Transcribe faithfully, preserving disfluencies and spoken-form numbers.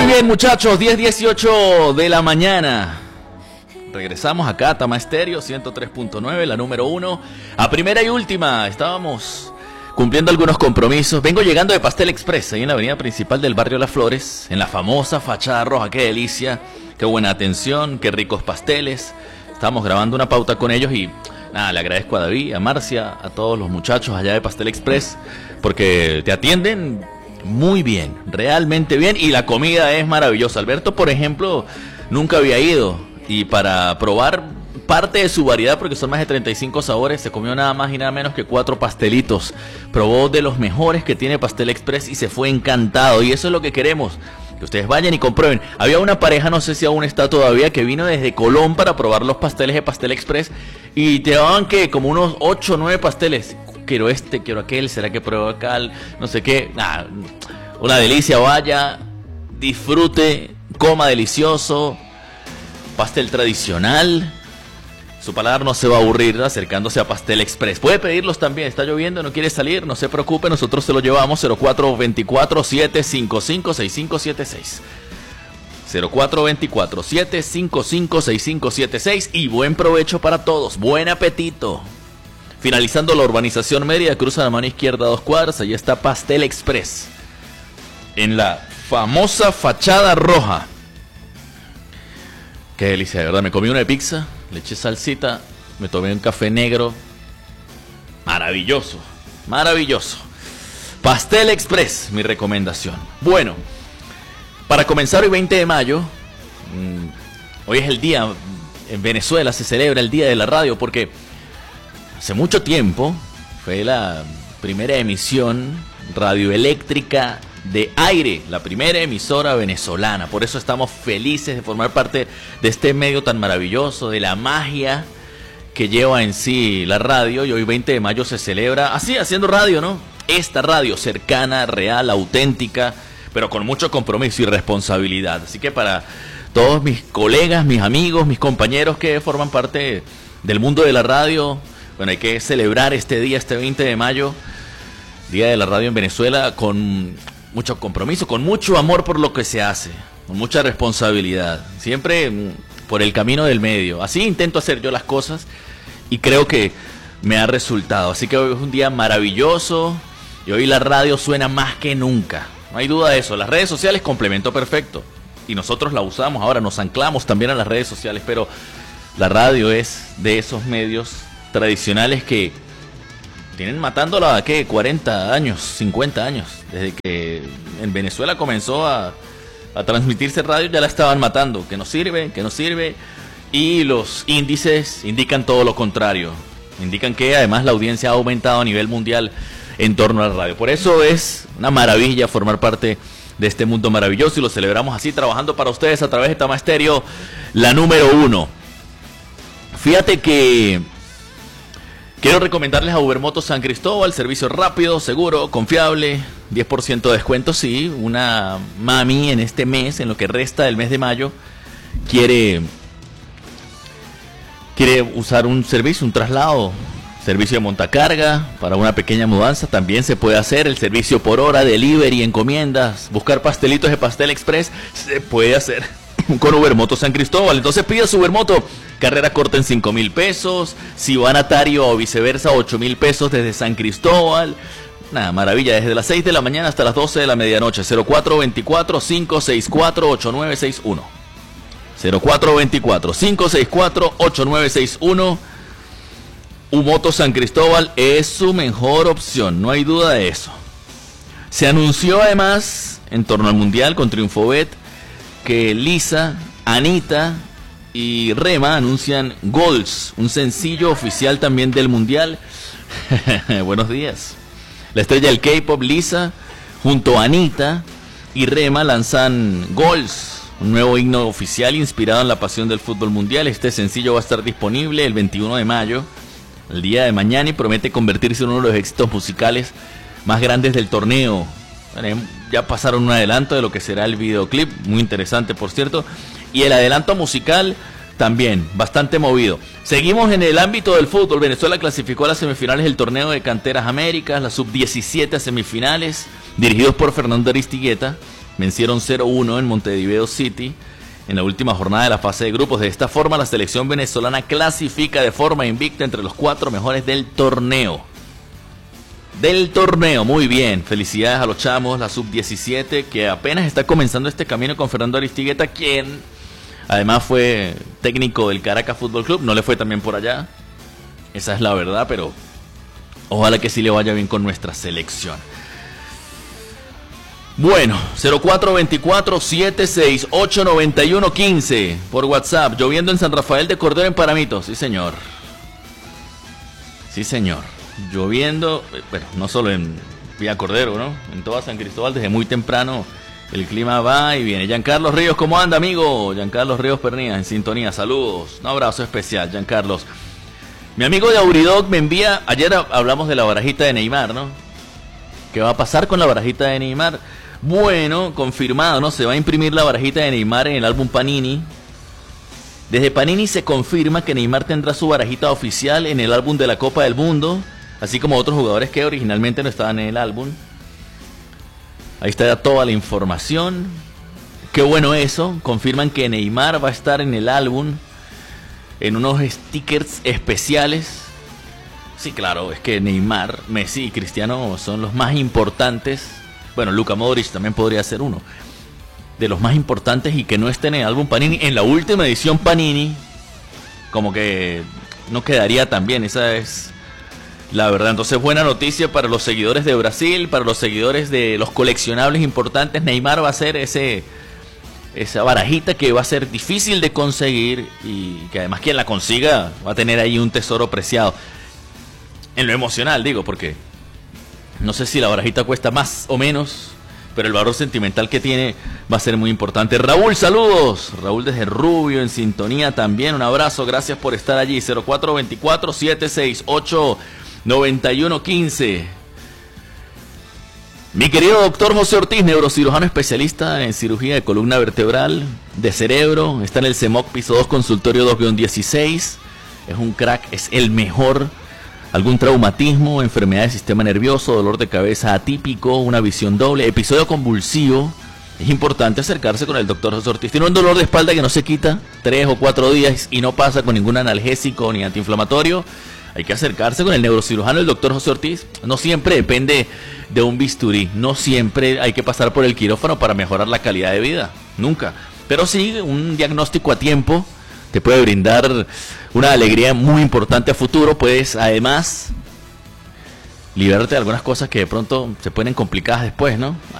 Muy bien, muchachos, diez dieciocho de la mañana. Regresamos acá a Tama Estéreo ciento tres punto nueve, la número uno. A primera y última, estábamos cumpliendo algunos compromisos. Vengo llegando de Pastel Express, ahí en la avenida principal del barrio Las Flores, en la famosa fachada roja. Qué delicia, qué buena atención, qué ricos pasteles. Estamos grabando una pauta con ellos y nada, le agradezco a David, a Marcia, a todos los muchachos allá de Pastel Express, porque te atienden muy bien, realmente bien, y la comida es maravillosa. Alberto, por ejemplo, nunca había ido, y para probar parte de su variedad, porque son más de treinta y cinco sabores, se comió nada más y nada menos que cuatro pastelitos. Probó de los mejores que tiene Pastel Express y se fue encantado, y eso es lo que queremos, que ustedes vayan y comprueben. Había una pareja, no sé si aún está todavía, que vino desde Colón para probar los pasteles de Pastel Express, y te daban que como unos ocho o nueve pasteles. Quiero este, quiero aquel, será que pruebo acá, no sé qué. Nah, una delicia, vaya, disfrute, coma delicioso, pastel tradicional. Su paladar no se va a aburrir acercándose a Pastel Express. Puede pedirlos también, está lloviendo, no quiere salir, no se preocupe, nosotros se lo llevamos. Cero cuatro dos cuatro, siete cinco cinco, seis cinco siete seis. Cero cuatro dos cuatro, siete cinco cinco, seis cinco siete seis. Y buen provecho para todos, buen apetito. Finalizando la urbanización Mérida, cruza la mano izquierda dos cuadras, allí está Pastel Express, en la famosa fachada roja. Qué delicia, de verdad. Me comí una de pizza, le eché salsita, me tomé un café negro. Maravilloso, maravilloso. Pastel Express, mi recomendación. Bueno, para comenzar hoy veinte de mayo, mmm, hoy es el día, en Venezuela se celebra el Día de la Radio, porque hace mucho tiempo fue la primera emisión radioeléctrica de aire, la primera emisora venezolana. Por eso estamos felices de formar parte de este medio tan maravilloso, de la magia que lleva en sí la radio. Y hoy veinte de mayo se celebra así, haciendo radio, ¿no? Esta radio cercana, real, auténtica, pero con mucho compromiso y responsabilidad. Así que para todos mis colegas, mis amigos, mis compañeros que forman parte del mundo de la radio, bueno, hay que celebrar este día, este veinte de mayo, Día de la Radio en Venezuela, con mucho compromiso, con mucho amor por lo que se hace, con mucha responsabilidad, siempre por el camino del medio. Así intento hacer yo las cosas y creo que me ha resultado. Así que hoy es un día maravilloso y hoy la radio suena más que nunca. No hay duda de eso. Las redes sociales, complemento perfecto. Y nosotros la usamos ahora, nos anclamos también a las redes sociales, pero la radio es de esos medios tradicionales que tienen matándola, ¿qué? cuarenta años, cincuenta años. Desde que en Venezuela comenzó a, a transmitirse radio, ya la estaban matando. Que no sirve, que no sirve. Y los índices indican todo lo contrario. Indican que además la audiencia ha aumentado a nivel mundial en torno a la radio. Por eso es una maravilla formar parte de este mundo maravilloso y lo celebramos así, trabajando para ustedes a través de Tama Estéreo, la número uno. Fíjate que quiero recomendarles a Ubermotos San Cristóbal, servicio rápido, seguro, confiable, diez por ciento de descuento. Sí, una mami en este mes, en lo que resta del mes de mayo, quiere, quiere usar un servicio, un traslado, servicio de montacarga para una pequeña mudanza. También se puede hacer el servicio por hora, delivery, encomiendas, buscar pastelitos de Pastel Express, se puede hacer con Ubermotos San Cristóbal. Entonces pida su Ubermoto, carrera corta en cinco mil pesos, si van a Tario o viceversa, ocho mil pesos desde San Cristóbal. Nada, maravilla, desde las seis de la mañana hasta las doce de la medianoche. Cero cuatro dos cuatro, cinco seis cuatro, ocho nueve seis uno. Cero cuatro dos cuatro, cinco seis cuatro, ocho nueve seis uno. Umoto San Cristóbal es su mejor opción, no hay duda de eso. Se anunció además, en torno al Mundial con Triunfobet, que Lisa, Anita y Rema anuncian Goals, un sencillo oficial también del Mundial. Buenos días. La estrella del K-pop, Lisa, junto a Anita y Rema, lanzan Goals, un nuevo himno oficial inspirado en la pasión del fútbol mundial. Este sencillo va a estar disponible el veintiuno de mayo, el día de mañana, y promete convertirse en uno de los éxitos musicales más grandes del torneo. Ya pasaron un adelanto de lo que será el videoclip, muy interesante por cierto, y el adelanto musical también, bastante movido. Seguimos en el ámbito del fútbol. Venezuela clasificó a las semifinales del torneo de Canteras Américas, la sub diecisiete a semifinales, dirigidos por Fernando Aristigueta, vencieron cero uno en Montevideo City en la última jornada de la fase de grupos. De esta forma, la selección venezolana clasifica de forma invicta entre los cuatro mejores del torneo. Del torneo, muy bien. Felicidades a los chamos, la sub diecisiete, que apenas está comenzando este camino con Fernando Aristigueta, quien además fue técnico del Caracas Fútbol Club. No le fue tan bien por allá, esa es la verdad, pero ojalá que sí le vaya bien con nuestra selección. Bueno, cero cuatro veinticuatro, setenta y seis, ochenta y nueve uno, quince por WhatsApp. Lloviendo en San Rafael de Cordero en Paramito. Sí, señor. Sí, señor. Lloviendo, bueno, no solo en Villa Cordero, ¿no? En toda San Cristóbal desde muy temprano el clima va y viene. Giancarlos Ríos, ¿cómo anda, amigo? Giancarlos Ríos Pernía, en sintonía. Saludos. Un abrazo especial, Giancarlos. Mi amigo de Auridog me envía, ayer hablamos de la barajita de Neymar, ¿no? ¿Qué va a pasar con la barajita de Neymar? Bueno, confirmado, ¿no? Se va a imprimir la barajita de Neymar en el álbum Panini. Desde Panini se confirma que Neymar tendrá su barajita oficial en el álbum de la Copa del Mundo, así como otros jugadores que originalmente no estaban en el álbum. Ahí está ya toda la información. Qué bueno eso. Confirman que Neymar va a estar en el álbum en unos stickers especiales. Sí, claro, es que Neymar, Messi y Cristiano son los más importantes. Bueno, Luka Modric también podría ser uno de los más importantes, y que no estén en el álbum Panini en la última edición Panini, como que no quedaría tan bien. Esa es la verdad. Entonces, buena noticia para los seguidores de Brasil, para los seguidores de los coleccionables importantes. Neymar va a ser ese esa barajita que va a ser difícil de conseguir, y que además quien la consiga va a tener ahí un tesoro preciado. En lo emocional, digo, porque no sé si la barajita cuesta más o menos, pero el valor sentimental que tiene va a ser muy importante. Raúl, saludos. Raúl desde Rubio, en sintonía también. Un abrazo, gracias por estar allí. cero cuatro veinticuatro, setenta y seis, ochenta y nueve uno, quince. Mi querido doctor José Ortiz, neurocirujano especialista en cirugía de columna vertebral, de cerebro. Está en el CEMOC Piso dos, consultorio dos guión dieciséis. Es un crack, es el mejor. Algún traumatismo, enfermedad del sistema nervioso, dolor de cabeza atípico, una visión doble, episodio convulsivo. Es importante acercarse con el doctor José Ortiz. Tiene un dolor de espalda que no se quita tres o cuatro días y no pasa con ningún analgésico ni antiinflamatorio. Hay que acercarse con el neurocirujano, el doctor José Ortiz. No siempre depende de un bisturí, no siempre hay que pasar por el quirófano para mejorar la calidad de vida, nunca. Pero sí, un diagnóstico a tiempo te puede brindar una alegría muy importante a futuro. Puedes además liberarte de algunas cosas que de pronto se ponen complicadas después, ¿no?